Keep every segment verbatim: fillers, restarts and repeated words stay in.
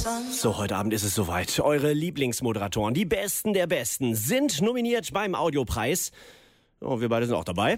So, heute Abend ist es soweit. Eure Lieblingsmoderatoren, die Besten der Besten, sind nominiert beim Audiopreis. Und wir beide sind auch dabei.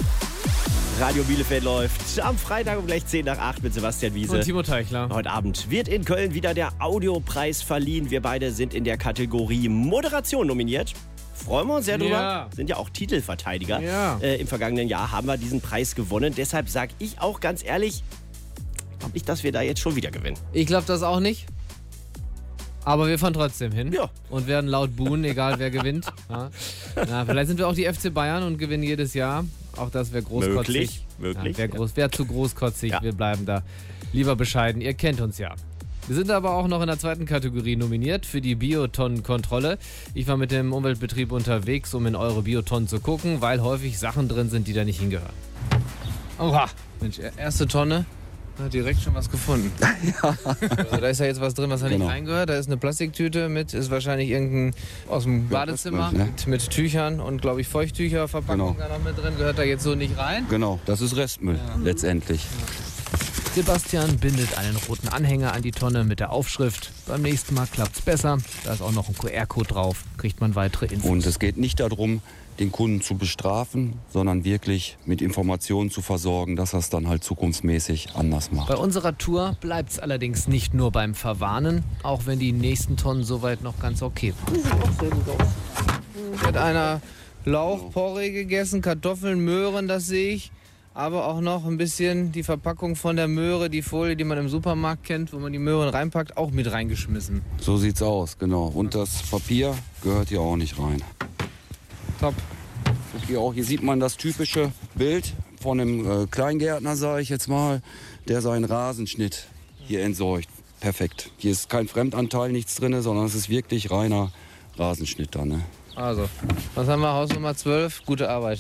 Radio Bielefeld läuft am Freitag um gleich zehn nach acht mit Sebastian Wiese. Und Timo Teichler. Heute Abend wird in Köln wieder der Audiopreis verliehen. Wir beide sind in der Kategorie Moderation nominiert. Freuen wir uns sehr drüber. Ja. Sind ja auch Titelverteidiger. Ja. Äh, Im vergangenen Jahr haben wir diesen Preis gewonnen. Deshalb sage ich auch ganz ehrlich, ich glaube nicht, dass wir da jetzt schon wieder gewinnen. Ich glaube das auch nicht. Aber wir fahren trotzdem hin Ja. und werden laut buhen, egal wer gewinnt. Ja. Na, vielleicht sind wir auch die F C Bayern und gewinnen jedes Jahr. Auch das wäre großkotzig. Möglich, möglich. Ja, wäre groß, wär zu großkotzig, Ja. wir bleiben da lieber bescheiden. Ihr kennt uns ja. Wir sind aber auch noch in der zweiten Kategorie nominiert für die Biotonnenkontrolle. Ich war mit dem Umweltbetrieb unterwegs, um in eure Biotonnen zu gucken, weil häufig Sachen drin sind, die da nicht hingehören. Oha, Mensch, erste Tonne. Hat direkt schon was gefunden. Ja. Also da ist ja jetzt was drin, was da Genau. nicht reingehört. Da ist eine Plastiktüte mit, ist wahrscheinlich irgendein aus dem Badezimmer Restmüll, ne? mit, mit Tüchern und, glaube ich, Feuchttücherverpackung Genau. da noch mit drin. Gehört da jetzt so nicht rein. Genau, das ist Restmüll letztendlich. Sebastian bindet einen roten Anhänger an die Tonne mit der Aufschrift. Beim nächsten Mal klappt's besser. Da ist auch noch ein Q R-Code drauf. Kriegt man weitere Infos. Und es geht nicht darum, den Kunden zu bestrafen, sondern wirklich mit Informationen zu versorgen, dass er es dann halt zukunftsmäßig anders macht. Bei unserer Tour bleibt's allerdings nicht nur beim Verwarnen, auch wenn die nächsten Tonnen soweit noch ganz okay waren. Hat einer Lauch, Porree gegessen, Kartoffeln, Möhren, das sehe ich. Aber auch noch ein bisschen die Verpackung von der Möhre, die Folie, die man im Supermarkt kennt, wo man die Möhren reinpackt, auch mit reingeschmissen. So sieht's aus, genau. Und das Papier gehört hier auch nicht rein. Top. Hier, auch, hier sieht man das typische Bild von einem äh, Kleingärtner, sage ich jetzt mal, der seinen Rasenschnitt hier entsorgt. Perfekt. Hier ist kein Fremdanteil, nichts drin, sondern es ist wirklich reiner Rasenschnitt da. Ne? Also, was haben wir? Haus Nummer zwölf. Gute Arbeit.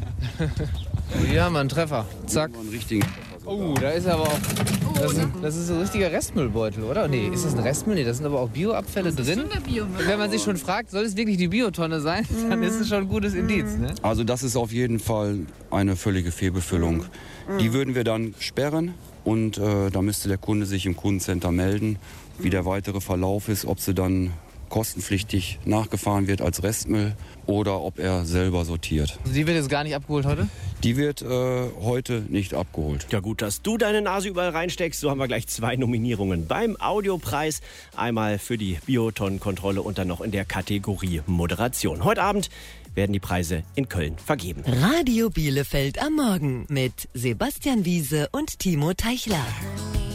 Oh, hier haben wir einen Treffer. Zack. Einen richtigen Oh, da ist aber auch. Das ist, das ist ein richtiger Restmüllbeutel, oder? Nee, ist das ein Restmüll? Nee, da sind aber auch Bioabfälle drin. Wenn man sich schon fragt, soll es wirklich die Biotonne sein, dann ist es schon ein gutes Indiz, ne? Also das ist auf jeden Fall eine völlige Fehlbefüllung. Die würden wir dann sperren und äh, da müsste der Kunde sich im Kundencenter melden, wie der weitere Verlauf ist, ob sie dann kostenpflichtig nachgefahren wird als Restmüll oder ob er selber sortiert. Also die wird jetzt gar nicht abgeholt heute? Die wird äh, heute nicht abgeholt. Ja gut, dass du deine Nase überall reinsteckst. So haben wir gleich zwei Nominierungen beim Audiopreis. Einmal für die Biotonnenkontrolle und dann noch in der Kategorie Moderation. Heute Abend werden die Preise in Köln vergeben. Radio Bielefeld am Morgen mit Sebastian Wiese und Timo Teichler.